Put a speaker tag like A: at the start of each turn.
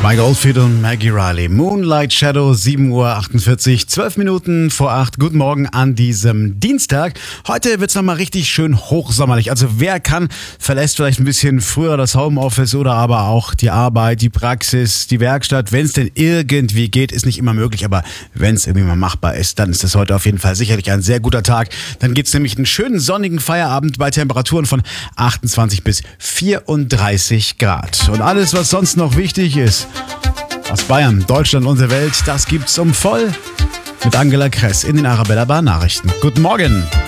A: Mike Oldfield und Maggie Riley. Moonlight Shadow, 7:48 Uhr, 12 Minuten vor 8. Guten Morgen an diesem Dienstag. Heute wird's nochmal richtig schön hochsommerlich. Also wer kann, verlässt vielleicht ein bisschen früher das Homeoffice oder aber auch die Arbeit, die Praxis, die Werkstatt. Wenn es denn irgendwie geht, ist nicht immer möglich, aber wenn es irgendwie mal machbar ist, dann ist das heute auf jeden Fall sicherlich ein sehr guter Tag. Dann gibt's nämlich einen schönen sonnigen Feierabend bei Temperaturen von 28 bis 34 Grad. Und alles, was sonst noch wichtig ist, aus Bayern, Deutschland und der Welt, das gibt's voll mit Angela Kress in den Arabella Bar Nachrichten. Guten Morgen!